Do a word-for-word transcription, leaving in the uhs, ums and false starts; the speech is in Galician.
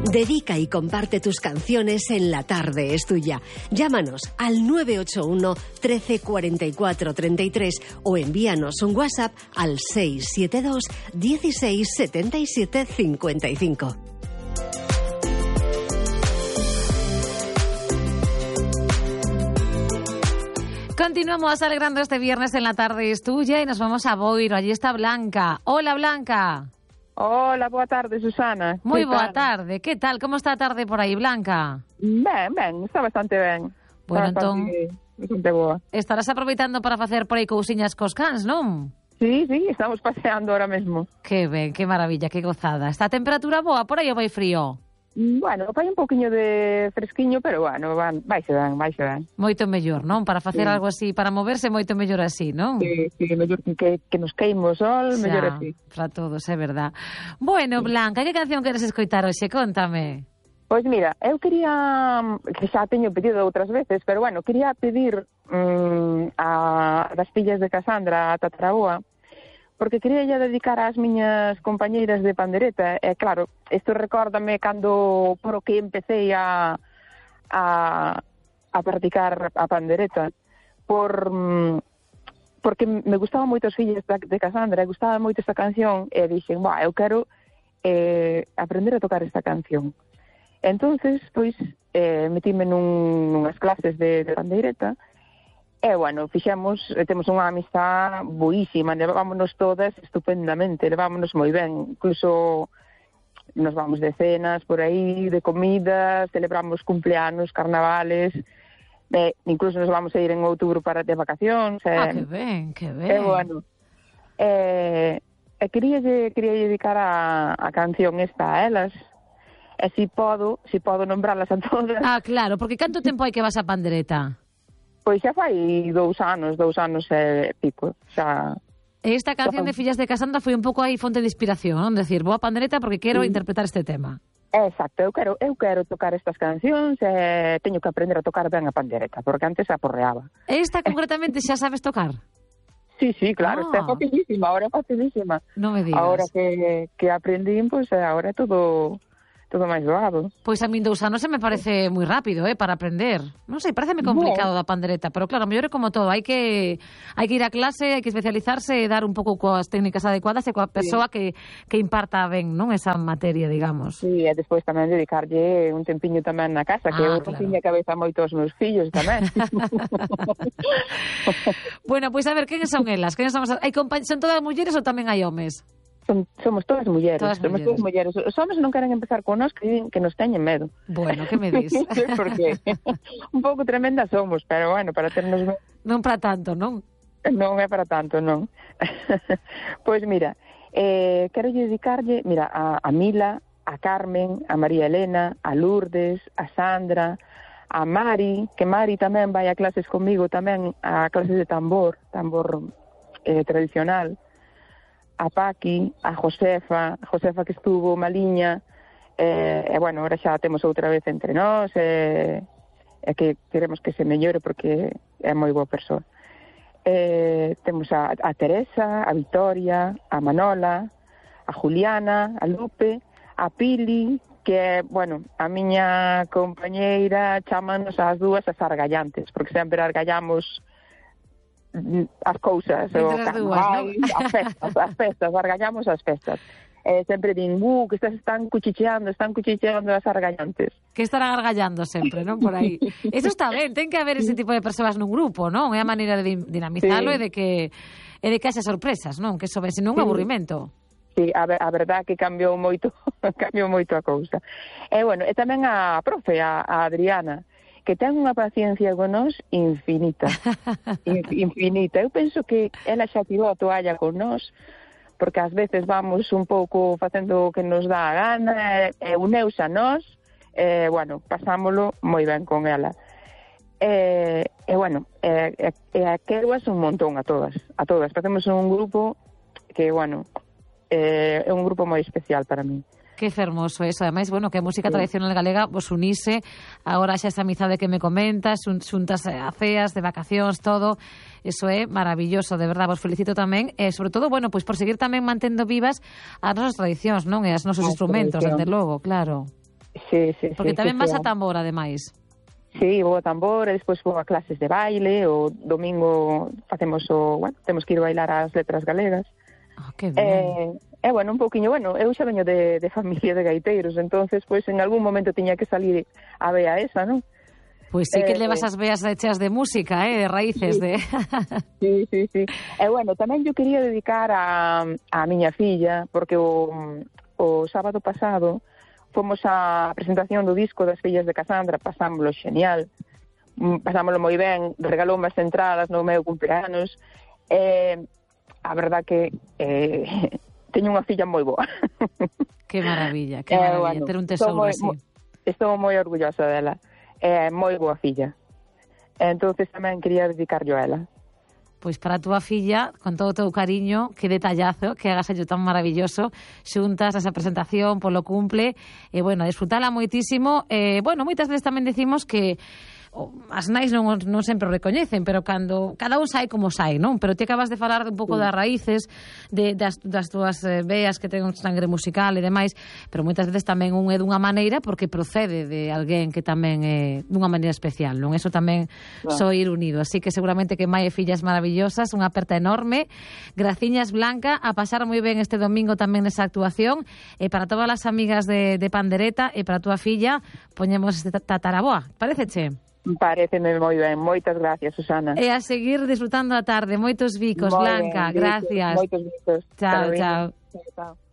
Dedica y comparte tus canciones en La Tarde es Tuya. Llámanos al nueve ocho uno, trece, cuarenta y cuatro, treinta y tres o envíanos un WhatsApp al seis siete dos, dieciséis, setenta y siete, cincuenta y cinco. Continuamos alegrando este viernes en La Tarde es Tuya y nos vamos a Boiro. Allí está Blanca. Hola, Blanca. Hola, boa tarde, Susana. Moi boa tarde. Que tal? Como está a tarde por aí, Blanca? Ben, ben, está bastante ben. Bueno, está entón, bastante, bastante boa. Estarás aproveitando para facer por aí cousiñas cos cans, non? Sí, sí, estamos paseando ahora mesmo. Que ben, que maravilla, que gozada. Está a temperatura boa por aí ou vai frío? Bueno, fai un poquinho de fresquiño, pero bueno, van, vaise ben, vaise ben. Moito mellor, non? Para facer Sí. algo así, para moverse, moito mellor así, non? Sí, sí, mellor que, que nos queime o sol, mellor así. Para todos, é verdad. Bueno, Blanca, que canción queres escoitar hoxe? Contame. Pois mira, eu quería, que xa teño pedido outras veces, pero bueno, quería pedir um, a das fillas de Casandra, a Tataraoa, porque quería ya dedicar ás miñas compañeiras de pandereta, e claro, isto recórdame cando por o que empecé a, a, a practicar a pandereta, por, porque me gustaban moito as fillas de Casandra, e gustaba moito esta canción, e dixen, bah, eu quero eh, aprender a tocar esta canción. Entonces, pois, eh, metíme nun, nunhas clases de, de pandeireta, e, bueno, fixemos, temos unha amistad boísima, levámonos todas estupendamente, levámonos moi ben, incluso nos vamos de cenas por aí, de comidas, celebramos cumpleanos, carnavales, e incluso nos vamos a ir en outubro para de vacacións. E, Ah, que ben, que ben. E, bueno, e, e quería, quería dedicar a, a canción esta a elas, e si podo, si podo nombrarlas a todas. Ah, claro, porque canto tempo hai que vas a pandereta? Pois xa fai dous anos, dous anos e pico, xa... Esta canción de Fillas de Casandra foi un pouco aí fonte de inspiración, non? Decir, vou a pandereta porque quero Sí. interpretar este tema. Exacto, eu quero, eu quero tocar estas cancións e teño que aprender a tocar ben a pandereta, porque antes aporreaba. Esta concretamente xa sabes tocar? Sí, sí, claro, Ah. está facilísima, ahora é facilísima. Non me digas. Ahora que, que aprendín, pois pues, agora é todo... todo máis doado. Pois a min dous anos se me parece moi rápido, eh, para aprender. Non sei, pareceme complicado No. da pandereta, pero claro, a mellor é como todo, hai que hai que ir a clase, hai que especializarse e dar un pouco coas técnicas adecuadas e coa persoa sí. que, que imparta ben, non, esa materia, digamos. Sí, e despois tamén dedicarlle un tempiño tamén na casa, que Ah, eu claro. tiña cabeza moito aos meus fillos tamén. Bueno, pois a ver, quen son elas? Quen son, as... hai compa... son todas mulleres ou tamén hai homes? Son, somos todas mulleres, Todas somos mulleres. todas mulleres. Os homens non queren empezar con nós, que din que nos teñen medo. Bueno, que me dis? Porque un pouco tremendas somos, pero bueno, para ternos... Non para tanto, non? Non é para tanto, non. Pois mira, eh, quero dedicarlle, mira, a, a Mila, a Carmen, a María Elena, a Lourdes, a Sandra, a Mari, que Mari tamén vai a clases comigo, tamén a clases de tambor, tambor eh, tradicional, a Paqui, a Josefa, a Josefa que estuvo maliña, e, e bueno, ahora xa temos outra vez entre nós, e, e que queremos que se mellore porque é moi boa persoa. E, temos a, a Teresa, a Victoria, a Manola, a Juliana, a Lupe, a Pili, que é, bueno, a miña compañeira, chámanos as dúas as argallantes, porque sempre argallamos as cousas, o carnaval, as festas, as festas, argallamos as festas. Eh, sempre din, uh, que estás, están cuchicheando, están cuchicheando as argallantes. Que estarán argallando sempre, non? Por aí. Eso está ben, ten que haber ese tipo de persoas nun grupo, non? É a maneira de dinamizalo sí. e de que e de que haxa sorpresas, non? Que eso ve, senón un sí. aburrimento. Sí, a, ver, a verdad que cambiou moito, cambiou moito a cousa. E bueno, e tamén a profe, a, a Adriana, que ten unha paciencia con nós infinita, infinita. Eu penso que ela xa tirou a toalla con nós, porque ás veces vamos un pouco facendo o que nos dá a gana, e, e uneus a nós, e, bueno, pasámolo moi ben con ela. E, e bueno, e, e, e a queruas un montón a todas, a todas. Facemos un grupo que, bueno, é un grupo moi especial para mí. Que fermoso eso, ademais, bueno, que a música tradicional galega vos unise, agora xa esa amizade que me comentas, un, xuntas a ceas, de vacacións, todo, eso é maravilloso, de verdade, vos felicito tamén, e sobre todo, bueno, pois por seguir tamén mantendo vivas as nosas tradicións, non? E as nosos as instrumentos, tradición. desde logo, claro. Sí, sí, Porque sí, tamén sí, vas sí. a tambor, ademais. Sí, vou a tambor, e despois vou a clases de baile, o domingo facemos o, bueno, temos que ir bailar as letras galegas. Oh, que ben. E, e bueno, un pouquiño, bueno, eu xa veño de, de familia de gaiteiros, entonces, pois, en algún momento tiña que salir a vea esa, non? Pois sí que Eh, levas as veas cheas de música, eh, de raíces, sí. de... Sí, sí, sí. E bueno, tamén eu quería dedicar a, a miña filla, porque o, o sábado pasado fomos á presentación do disco das fillas de Casandra, pasámoslo xenial, pasámoslo moi ben, regalou as entradas no meu cumpleanos, e a verdad que eh, teño unha filla moi boa. Que maravilla, que Eh, maravilla, bueno, ter un estou tesouro moi, así. mo- Estou moi orgullosa dela. É moi boa filla. Entonces tamén quería dedicarlo a ela. Pois para a túa filla, con todo o teu cariño, que detallazo, que hagas allo tan maravilloso, xuntas esa presentación polo cumple, e, bueno, disfrutala moitísimo. E, bueno, moitas veces tamén decimos que o, as nais non, non sempre o recoñecen, pero cando cada un sai como sai, non? Pero ti acabas de falar un pouco Sí. das raíces, de, das, das túas eh, veas que ten un sangre musical e demais, pero moitas veces tamén un é dunha maneira porque procede de alguén que tamén é dunha maneira especial, non? Eso tamén Claro. só ir unido. Así que seguramente que mai e fillas maravillosas, unha aperta enorme. Graciñas, Blanca, a pasar moi ben este domingo tamén nesa actuación. E para todas as amigas de, de Pandereta e para a túa filla, poñemos este tataraboa. Paréceche? Pareceme moi ben. Moitas gracias, Susana. E a seguir disfrutando a tarde. Moitos bicos, Moi Blanca. ben, Gracias. Moitos bicos. Chao, Carolina. chao. Chao, chao.